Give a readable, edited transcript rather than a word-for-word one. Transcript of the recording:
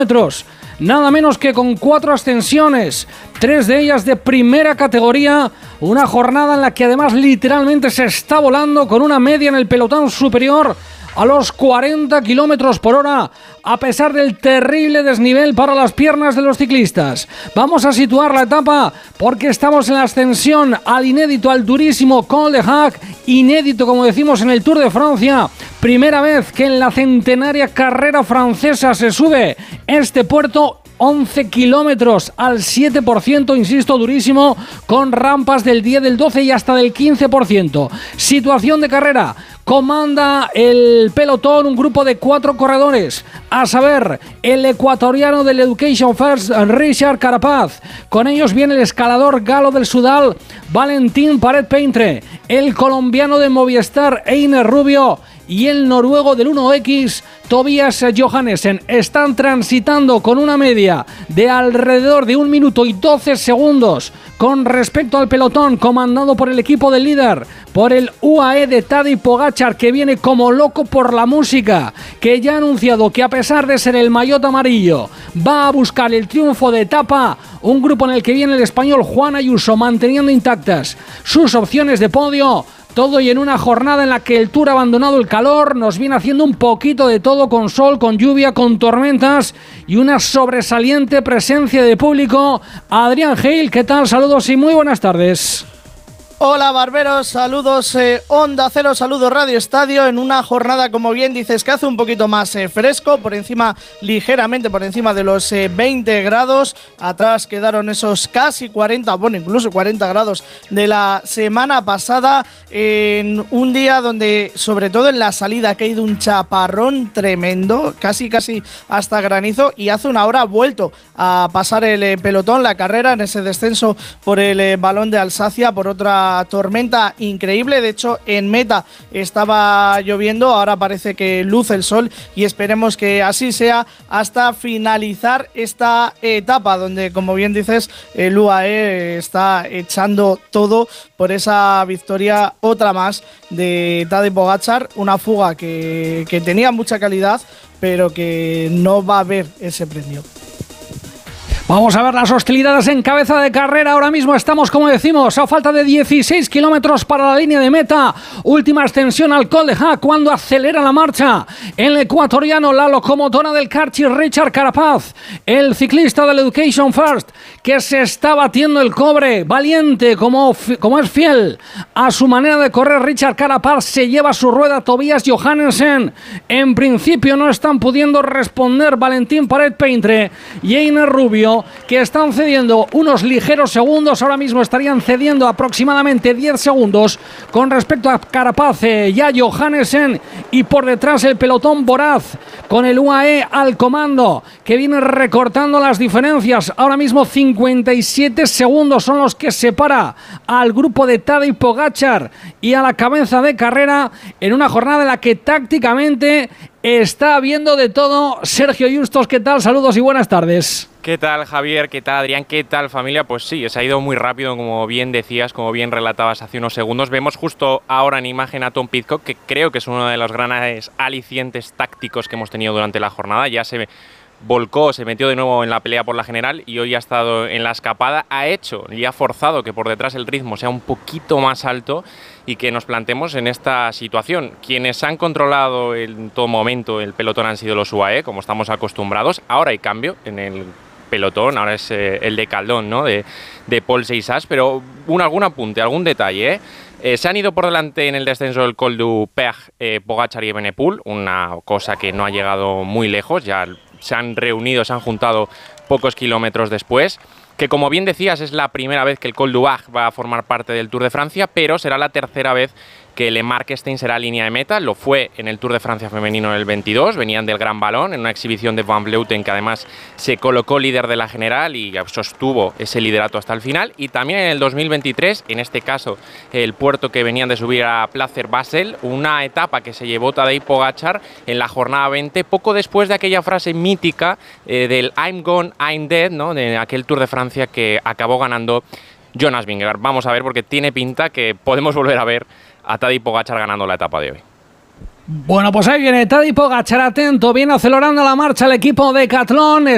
nada menos que con 4 ascensiones, 3 de ellas de primera categoría, una jornada en la que además literalmente se está volando con una media en el pelotón superior a los 40 kilómetros por hora, a pesar del terrible desnivel para las piernas de los ciclistas. Vamos a situar la etapa porque estamos en la ascensión al inédito, al durísimo Col de Hac, inédito como decimos en el Tour de Francia, primera vez que en la centenaria carrera francesa se sube este puerto. 11 kilómetros al 7%, insisto, durísimo, con rampas del 10, del 12 y hasta del 15%. Situación de carrera. Comanda el pelotón un grupo de 4 corredores, a saber, el ecuatoriano del Education First, Richard Carapaz. Con ellos viene el escalador galo del Sudal, Valentín Paret-Peintre, el colombiano de Movistar, Einer Rubio, y el noruego del 1X, Tobias Johannesen. Están transitando con una media de alrededor de 1 minuto y 12 segundos con respecto al pelotón comandado por el equipo del líder, por el UAE de Tadej Pogačar, que viene como loco por la música, que ya ha anunciado que a pesar de ser el maillot amarillo va a buscar el triunfo de etapa. Un grupo en el que viene el español Juan Ayuso manteniendo intactas sus opciones de podio. Todo y en una jornada en la que el Tour ha abandonado el calor, nos viene haciendo un poquito de todo, con sol, con lluvia, con tormentas y una sobresaliente presencia de público. Adrián Gil, ¿qué tal? Saludos y muy buenas tardes. Hola Barberos, saludos Onda Cero, saludos Radio Estadio, en una jornada, como bien dices, que hace un poquito más fresco, por encima, ligeramente por encima de los 20 grados, atrás quedaron esos casi 40, bueno, incluso 40 grados de la semana pasada, en un día donde, sobre todo en la salida, ha caído un chaparrón tremendo, casi hasta granizo, y hace una hora ha vuelto a pasar el pelotón, la carrera, en ese descenso por el Balón de Alsacia, por otra tormenta increíble. De hecho, en meta estaba lloviendo, ahora parece que luce el sol y esperemos que así sea hasta finalizar esta etapa, donde, como bien dices, el UAE está echando todo por esa victoria, otra más de Tadej Pogačar, una fuga que tenía mucha calidad, pero que no va a haber ese premio. Vamos a ver las hostilidades en cabeza de carrera. Ahora mismo estamos, como decimos, a falta de 16 kilómetros para la línea de meta. Última ascensión al Col de Hac, cuando acelera la marcha el ecuatoriano, la locomotora del Karchi, Richard Carapaz, el ciclista del Education First, que se está batiendo el cobre, valiente como es fiel a su manera de correr. Richard Carapaz se lleva su rueda. Tobias Johannesen. En principio no están pudiendo responder Valentín Paret-Peintre y Einer Rubio, que están cediendo unos ligeros segundos. Ahora mismo estarían cediendo aproximadamente 10 segundos con respecto a Carapaz, ya Johannesen, y por detrás el pelotón voraz con el UAE al comando, que viene recortando las diferencias. Ahora mismo 57 segundos son los que separa al grupo de Tadej Pogačar y a la cabeza de carrera, en una jornada en la que tácticamente está habiendo de todo. Sergio Justos, ¿qué tal? Saludos y buenas tardes. ¿Qué tal, Javier? ¿Qué tal, Adrián? ¿Qué tal, familia? Pues sí, se ha ido muy rápido, como bien decías, como bien relatabas hace unos segundos. Vemos justo ahora en imagen a Tom Pidcock, que creo que es uno de los grandes alicientes tácticos que hemos tenido durante la jornada. Ya se volcó, se metió de nuevo en la pelea por la general y hoy ha estado en la escapada. Ha hecho y ha forzado que por detrás el ritmo sea un poquito más alto y que nos plantemos en esta situación. Quienes han controlado en todo momento el pelotón han sido los UAE, como estamos acostumbrados. Ahora hay cambio en el pelotón, ahora es el de Caldón, ¿no? de Paul Seixas, pero algún apunte, algún detalle, se han ido por delante en el descenso del Col du Pech Pogačar y Evenepoel, una cosa que no ha llegado muy lejos, ya se han reunido, se han juntado pocos kilómetros después, que como bien decías es la primera vez que el Col du Pech va a formar parte del Tour de Francia, pero será la tercera vez que Le Marquestein será línea de meta. Lo fue en el Tour de Francia femenino en el 22, venían del Gran Balón, en una exhibición de Van Vleuten, que además se colocó líder de la general y sostuvo ese liderato hasta el final. Y también en el 2023, en este caso el puerto que venían de subir a Placer Basel, una etapa que se llevó Tadej Pogačar en la jornada 20, poco después de aquella frase mítica del I'm gone, I'm dead, ¿no? De aquel Tour de Francia que acabó ganando Jonas Vingegaard. Vamos a ver, porque tiene pinta que podemos volver a ver a Tadej Pogačar ganando la etapa de hoy. Bueno, pues ahí viene Tadej Pogačar, atento, viene acelerando la marcha el equipo de Decathlon.